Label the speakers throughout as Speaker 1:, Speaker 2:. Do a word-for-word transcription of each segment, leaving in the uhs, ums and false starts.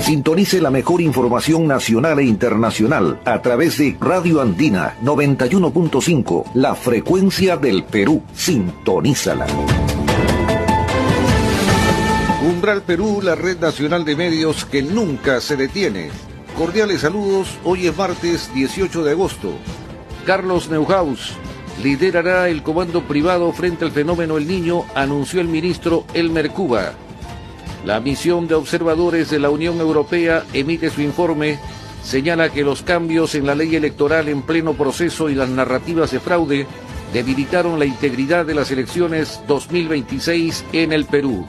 Speaker 1: Sintonice la mejor información nacional e internacional a través de Radio Andina noventa y uno punto cinco, la frecuencia del Perú. Sintonízala. Umbral Perú, la red nacional de medios que nunca se detiene. Cordiales saludos, hoy es martes dieciocho de agosto. Carlos Neuhaus liderará el comando privado frente al fenómeno El Niño, anunció el ministro Elmer Cuba. La misión de observadores de la Unión Europea emite su informe, señala que los cambios en la ley electoral en pleno proceso y las narrativas de fraude debilitaron la integridad de las elecciones dos mil veintiséis en el Perú.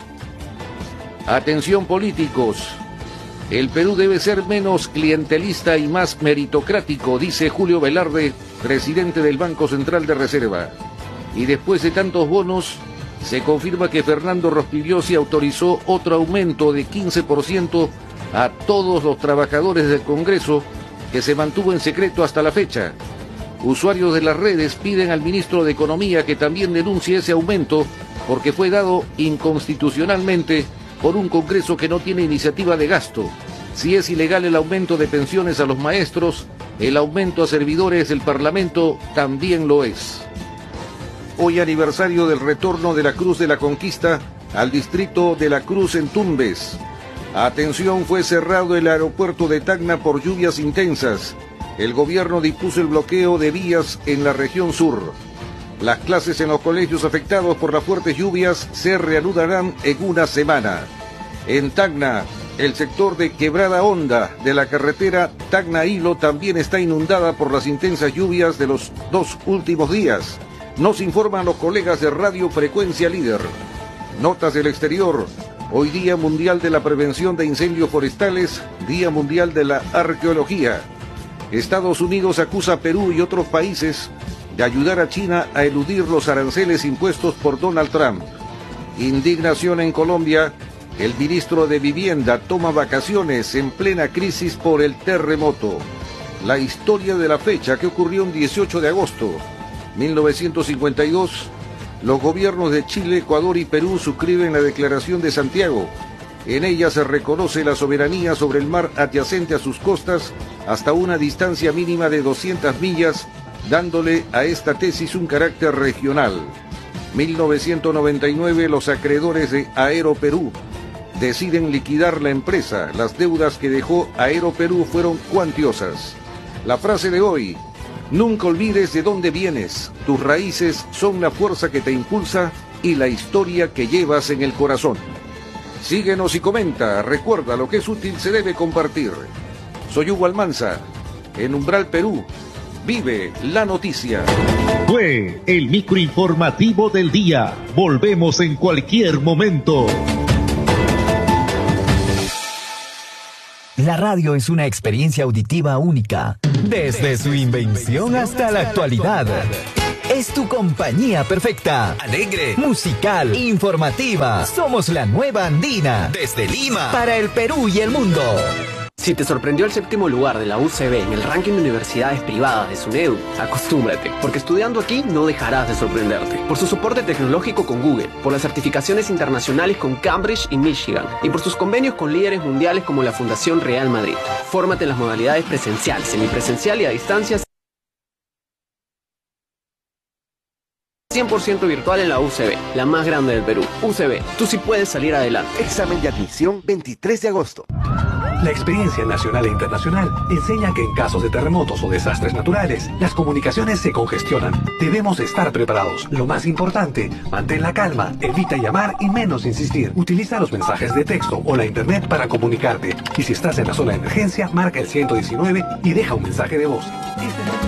Speaker 1: Atención políticos, el Perú debe ser menos clientelista y más meritocrático, dice Julio Velarde, presidente del Banco Central de Reserva. Y después de tantos bonos, se confirma que Fernando Rospigliosi autorizó otro aumento de quince por ciento a todos los trabajadores del Congreso, que se mantuvo en secreto hasta la fecha. Usuarios de las redes piden al ministro de Economía que también denuncie ese aumento, porque fue dado inconstitucionalmente por un Congreso que no tiene iniciativa de gasto. Si es ilegal el aumento de pensiones a los maestros, el aumento a servidores del Parlamento también lo es. Hoy aniversario del retorno de la Cruz de la Conquista al distrito de La Cruz en Tumbes. Atención, fue cerrado el aeropuerto de Tacna por lluvias intensas. El gobierno dispuso el bloqueo de vías en la región sur. Las clases en los colegios afectados por las fuertes lluvias se reanudarán en una semana. En Tacna, el sector de Quebrada Honda de la carretera Tacna-Hilo también está inundada por las intensas lluvias de los dos últimos días. Nos informan los colegas de Radio Frecuencia Líder. Notas del exterior. Hoy Día Mundial de la Prevención de Incendios Forestales, Día Mundial de la Arqueología. Estados Unidos acusa a Perú y otros países de ayudar a China a eludir los aranceles impuestos por Donald Trump. Indignación en Colombia. El ministro de Vivienda toma vacaciones en plena crisis por el terremoto. La historia de la fecha que ocurrió un dieciocho de agosto. mil novecientos cincuenta y dos, los gobiernos de Chile, Ecuador y Perú suscriben la Declaración de Santiago. En ella se reconoce la soberanía sobre el mar adyacente a sus costas hasta una distancia mínima de doscientas millas, dándole a esta tesis un carácter regional. mil novecientos noventa y nueve, los acreedores de Aeroperú deciden liquidar la empresa. Las deudas que dejó Aeroperú fueron cuantiosas. La frase de hoy: nunca olvides de dónde vienes, tus raíces son la fuerza que te impulsa y la historia que llevas en el corazón. Síguenos y comenta, recuerda, lo que es útil se debe compartir. Soy Hugo Almanza, en Umbral Perú, vive la noticia.
Speaker 2: Fue el microinformativo del día, volvemos en cualquier momento.
Speaker 3: La radio es una experiencia auditiva única, desde su invención hasta la actualidad. Es tu compañía perfecta, alegre, musical, informativa. Somos la nueva Andina, desde Lima, para el Perú y el mundo.
Speaker 4: Si te sorprendió el séptimo lugar de la U C B en el ranking de universidades privadas de SUNEDU, acostúmbrate, porque estudiando aquí no dejarás de sorprenderte. Por su soporte tecnológico con Google, por las certificaciones internacionales con Cambridge y Michigan, y por sus convenios con líderes mundiales como la Fundación Real Madrid. Fórmate en las modalidades presencial, semipresencial y a distancia. cien por ciento virtual en la U C B, la más grande del Perú. U C B, tú sí puedes salir adelante.
Speaker 5: Examen de admisión veintitrés de agosto.
Speaker 6: La experiencia nacional e internacional enseña que en casos de terremotos o desastres naturales, las comunicaciones se congestionan. Debemos estar preparados. Lo más importante, mantén la calma, evita llamar y menos insistir. Utiliza los mensajes de texto o la internet para comunicarte. Y si estás en la zona de emergencia, marca el ciento diecinueve y deja un mensaje de voz. Este